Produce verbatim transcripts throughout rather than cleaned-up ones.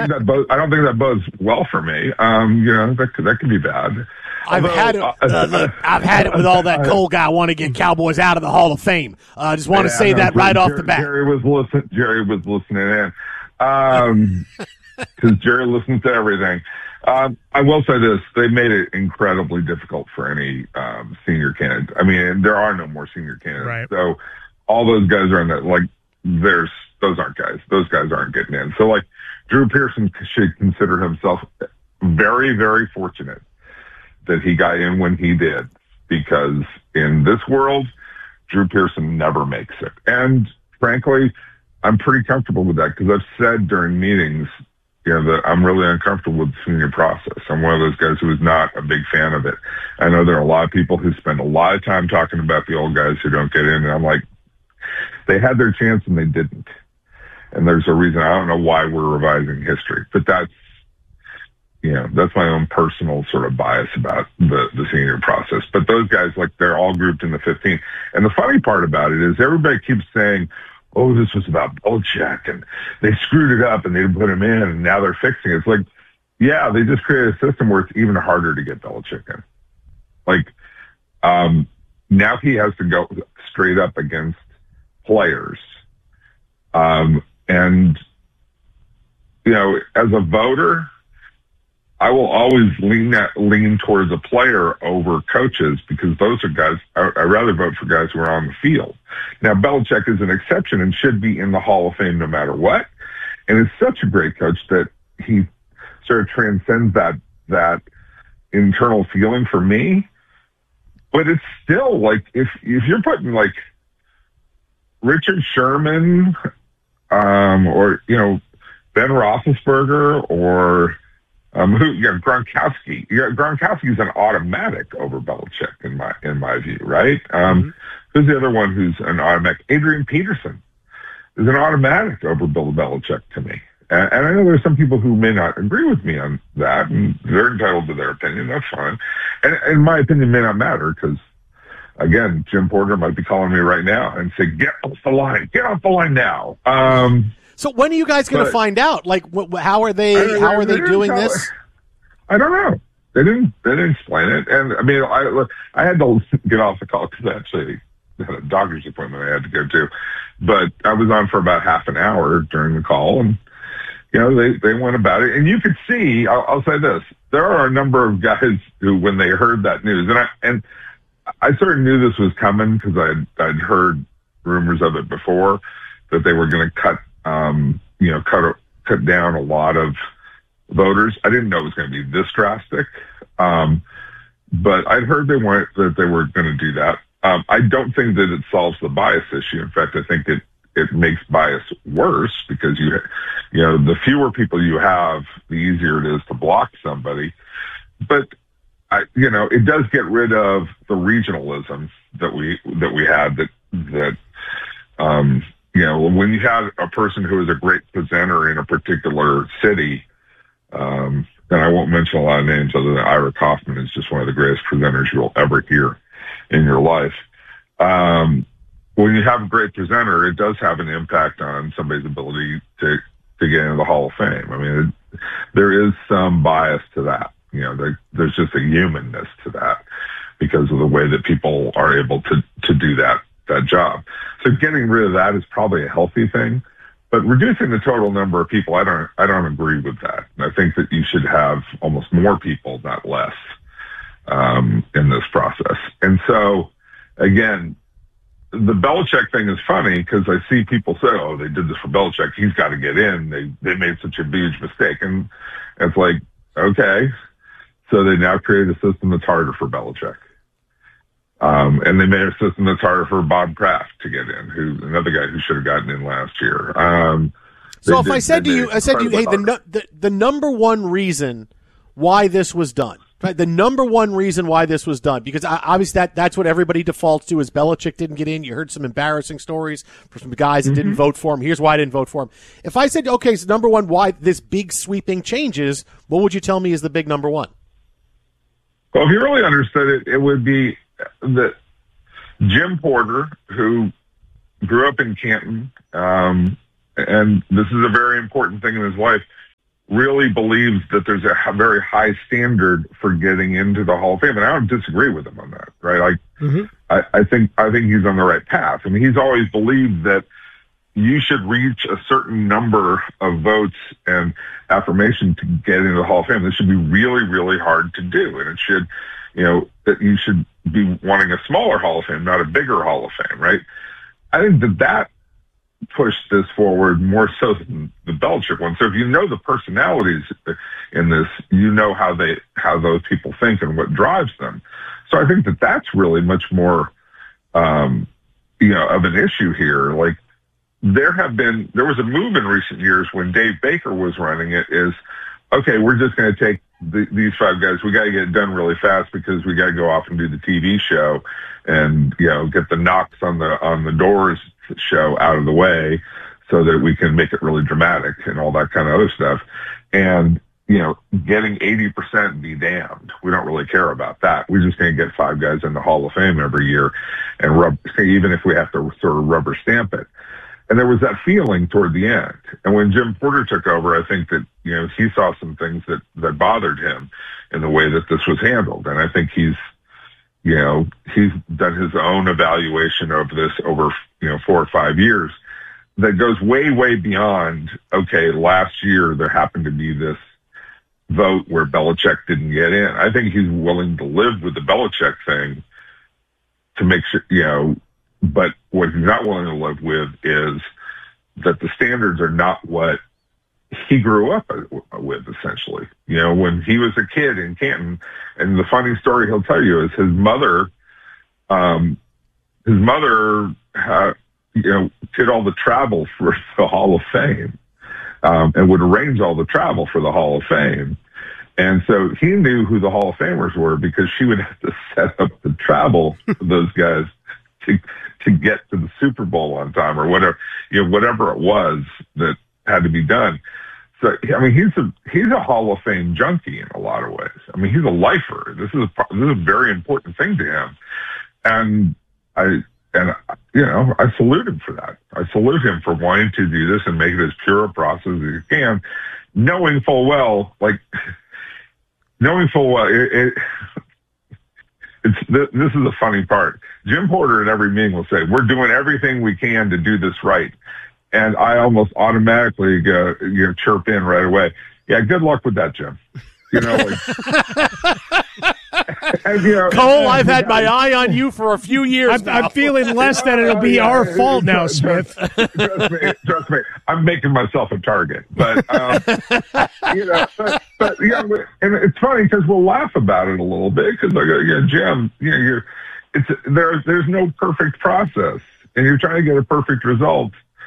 think that bodes, I don't think that bodes well for me. Um, you know, that could, that could be bad. I've Although, had it. Uh, look, I've had it with all that Cole guy want to get Cowboys out of the Hall of Fame. I uh, just want to yeah, say no, that right Jerry, off the bat. Jerry was listen. Jerry was listening in, um, because Jerry listens to everything. Um, I will say this: they made it incredibly difficult for any um, senior candidate. I mean, there are no more senior candidates, right. So all those guys are in that. Like, there's those aren't guys. Those guys aren't getting in. So, like, Drew Pearson should consider himself very, very fortunate that he got in when he did, because in this world, Drew Pearson never makes it. And frankly, I'm pretty comfortable with that, because I've said during meetings, you know, that I'm really uncomfortable with the senior process. I'm one of those guys who is not a big fan of it. I know there are a lot of people who spend a lot of time talking about the old guys who don't get in, and I'm like, they had their chance and they didn't. And there's a reason. I don't know why we're revising history, but that's, you know, that's my own personal sort of bias about the, the senior process. But those guys, like, they're all grouped in the fifteen. And the funny part about it is everybody keeps saying, oh, this was about Belichick, and they screwed it up and they didn't put him in, and now they're fixing it. It's like, yeah, they just created a system where it's even harder to get Belichick in. Like, um, now he has to go straight up against players. Um, and, you know, as a voter, I will always lean that, lean towards a player over coaches, because those are guys, I, I'd rather vote for guys who are on the field. Now, Belichick is an exception and should be in the Hall of Fame no matter what. And is such a great coach that he sort of transcends that, that internal feeling for me. But it's still like, if, if you're putting like Richard Sherman, um, or, you know, Ben Roethlisberger, or, Um, who, you know, Gronkowski. You know, Gronkowski is an automatic over Belichick in my in my view, right? Um, mm-hmm. Who's the other one who's an automatic? Adrian Peterson is an automatic over Bill Belichick to me. And, and I know there's some people who may not agree with me on that, and they're entitled to their opinion. That's fine. And, and my opinion may not matter, because, again, Jim Porter might be calling me right now and say, "Get off the line! Get off the line now!" Um, So when are you guys going to find out? Like, wh- how are they? I, how are they, they doing this? I don't know. They didn't. They didn't explain it. And I mean, I I had to get off the call because I actually had a doctor's appointment I had to go to. But I was on for about half an hour during the call, and you know, they they went about it. And you could see. I'll, I'll say this: there are a number of guys who, when they heard that news, and I and I sort of knew this was coming because I'd I'd heard rumors of it before, that they were going to cut. Um, you know, cut cut down a lot of voters. I didn't know it was going to be this drastic, um, but I'd heard they weren't that they were going to do that. Um, I don't think that it solves the bias issue. In fact, I think it it makes bias worse, because you you know, the fewer people you have, the easier it is to block somebody. But I, you know, it does get rid of the regionalism that we that we had. That that. Um, You know, when you have a person who is a great presenter in a particular city, um, and I won't mention a lot of names other than Ira Kaufman is just one of the greatest presenters you'll ever hear in your life. Um, when you have a great presenter, it does have an impact on somebody's ability to, to get into the Hall of Fame. I mean, it, there is some bias to that. You know, there, there's just a humanness to that because of the way that people are able to, to do that. that job. So getting rid of that is probably a healthy thing, but reducing the total number of people, I don't, I don't agree with that. I think that you should have almost more people, not less, um, in this process. And so again, the Belichick thing is funny because I see people say, oh, they did this for Belichick. He's got to get in. They, they made such a huge mistake. And it's like, okay. So they now created a system that's harder for Belichick. Um, and they made a system that's harder for Bob Kraft to get in, who another guy who should have gotten in last year. Um, so if did, I said to you, I said to you, hey, the, the the number one reason why this was done, right? The number one reason why this was done, because obviously that that's what everybody defaults to is Belichick didn't get in. You heard some embarrassing stories from some guys that mm-hmm. didn't vote for him. Here's why I didn't vote for him. If I said, okay, so number one, why this big sweeping changes, what would you tell me is the big number one? Well, if you really understood it, it would be that Jim Porter, who grew up in Canton, um, and this is a very important thing in his life, really believes that there's a very high standard for getting into the Hall of Fame, and I don't disagree with him on that, right? Like, mm-hmm. I, I think I think he's on the right path. I mean, he's always believed that you should reach a certain number of votes and affirmation to get into the Hall of Fame. This should be really, really hard to do, and it should, you know, that you should be wanting a smaller Hall of Fame, not a bigger Hall of Fame, right? I think that that pushed this forward more so than the Belichick one. So if you know the personalities in this, you know how they how those people think and what drives them. So I think that that's really much more, um, you know, of an issue here. Like there have been there was a move in recent years when Dave Baker was running it. Is okay, we're just going to take the, these five guys. We got to get it done really fast because we got to go off and do the T V show and you know get the knocks on the on the doors show out of the way so that we can make it really dramatic and all that kind of other stuff. And, you know, getting eighty percent be damned. We don't really care about that. We're just going to get five guys in the Hall of Fame every year and rub, even if we have to sort of rubber stamp it. And there was that feeling toward the end. And when Jim Porter took over, I think that, you know, he saw some things that, that bothered him in the way that this was handled. And I think he's, you know, he's done his own evaluation of this over, you know, four or five years that goes way, way beyond, okay, last year there happened to be this vote where Belichick didn't get in. I think he's willing to live with the Belichick thing to make sure, you know, but what he's not willing to live with is that the standards are not what he grew up with, essentially. You know, when he was a kid in Canton, and the funny story he'll tell you is his mother, um, his mother, uh, you know, did all the travel for the Hall of Fame, um, and would arrange all the travel for the Hall of Fame. And so he knew who the Hall of Famers were because she would have to set up the travel for those guys to to get to the Super Bowl on time or whatever, you know, whatever it was that had to be done. So, I mean, he's a he's a Hall of Fame junkie in a lot of ways. I mean, he's a lifer. This is a, this is a very important thing to him, and I and you know I salute him for that. I salute him for wanting to do this and make it as pure a process as he can, knowing full well, like knowing full well, it, it, it's this is the funny part. Jim Porter at every meeting will say, "We're doing everything we can to do this right." And I almost automatically go, you know, chirp in right away. Yeah, good luck with that, Jim. You know, like, and, you know Cole, I've had my eye on you for a few years. I'm, I'm feeling less that it'll be yeah, our yeah, fault yeah, now, trust, Smith. Trust me, trust me. I'm making myself a target, but um, you know, but, but yeah, and it's funny because we'll laugh about it a little bit because I go, yeah, Jim, you know, you're, it's there. There's no perfect process, and you're trying to get a perfect result.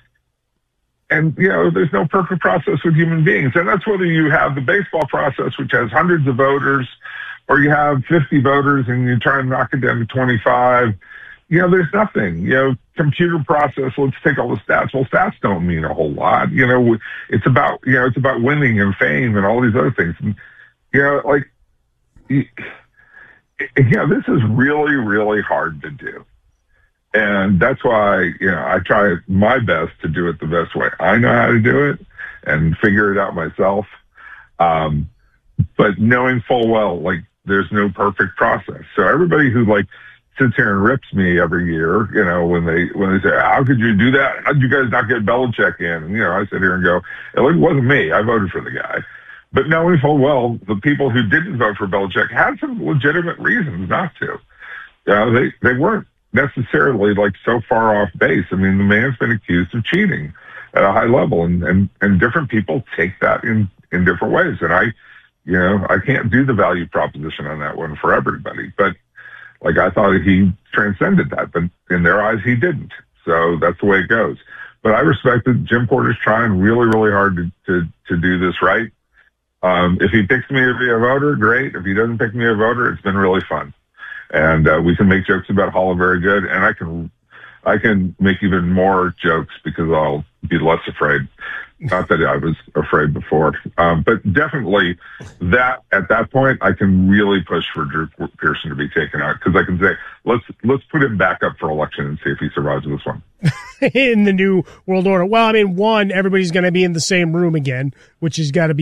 And, you know, there's no perfect process with human beings. And that's whether you have the baseball process, which has hundreds of voters, or you have fifty voters and you try and knock it down to twenty-five. You know, there's nothing. You know, computer process, let's take all the stats. Well, stats don't mean a whole lot. You know, it's about, you know, it's about winning and fame and all these other things. And, you know, like, you know, this is really, really hard to do. And that's why, you know, I try my best to do it the best way I know how to do it and figure it out myself. Um, but knowing full well, like, there's no perfect process. So everybody who, like, sits here and rips me every year, you know, when they when they say, how could you do that? How did you guys not get Belichick in? And, you know, I sit here and go, it wasn't me. I voted for the guy. But knowing full well, the people who didn't vote for Belichick had some legitimate reasons not to. You know, they, they weren't necessarily like so far off base. I mean, the man's been accused of cheating at a high level, and, and, and different people take that in, in different ways. And I, you know, I can't do the value proposition on that one for everybody, but like, I thought he transcended that, but in their eyes, he didn't. So that's the way it goes. But I respect that Jim Porter's trying really, really hard to, to, to do this right. Um, if he picks me to be a voter, great. If he doesn't pick me a voter, it's been really fun. And uh, we can make jokes about Hall of Very Good, and I can I can make even more jokes because I'll be less afraid. Not that I was afraid before, um, but definitely that at that point I can really push for Drew Pearson to be taken out because I can say let's let's put him back up for election and see if he survives this one. In the new world order. Well, I mean, one, everybody's going to be in the same room again, which has got to be